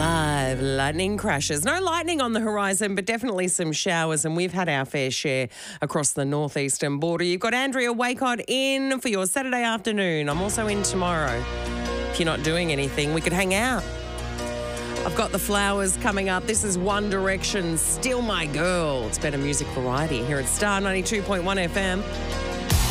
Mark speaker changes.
Speaker 1: Live lightning crashes. No lightning on the horizon, but definitely some showers, and we've had our fair share across the northeastern border. You've got Andrea Wacott in for your Saturday afternoon. I'm also in tomorrow. If you're not doing anything, we could hang out. I've got the flowers coming up. This is One Direction, Still My Girl. It's better music variety here at Star 92.1 FM.